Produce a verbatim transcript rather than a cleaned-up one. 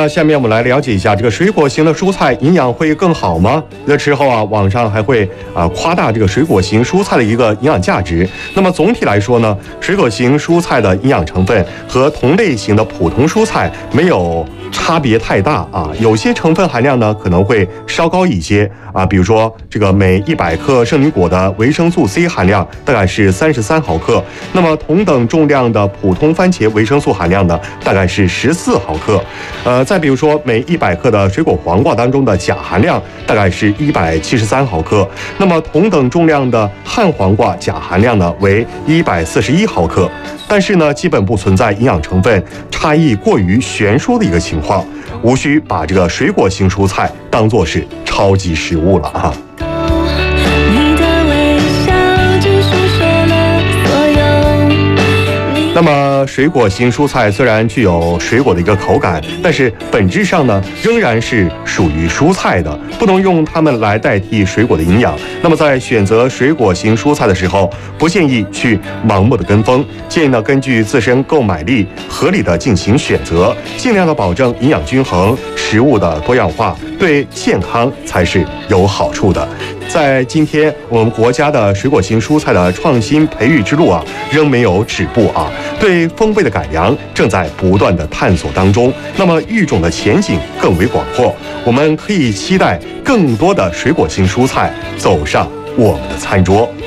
那下面我们来了解一下这个水果型的蔬菜营养会更好吗？那之后啊，网上还会啊夸大这个水果型蔬菜的一个营养价值。那么总体来说呢，水果型蔬菜的营养成分和同类型的普通蔬菜没有差别太大啊，有些成分含量呢可能会稍高一些啊，比如说这个每一百克圣女果的维生素 C 含量大概是三十三毫克，那么同等重量的普通番茄维生素含量呢大概是十四毫克。呃，再比如说每一百克的水果黄瓜当中的钾含量大概是一百七十三毫克，那么同等重量的旱黄瓜钾含量呢为一百四十一毫克。但是呢，基本不存在营养成分差异过于悬殊的一个情况，无需把这个水果型蔬菜当作是超级食物了啊。那么水果型蔬菜虽然具有水果的一个口感，但是本质上呢仍然是属于蔬菜的，不能用它们来代替水果的营养。那么在选择水果型蔬菜的时候，不建议去盲目的跟风，建议呢根据自身购买力合理的进行选择，尽量的保证营养均衡，食物的多样化，对健康才是有好处的。在今天我们国家的水果型蔬菜的创新培育之路啊，仍没有止步啊，对风味的改良正在不断的探索当中。那么育种的前景更为广阔，我们可以期待更多的水果型蔬菜走上我们的餐桌。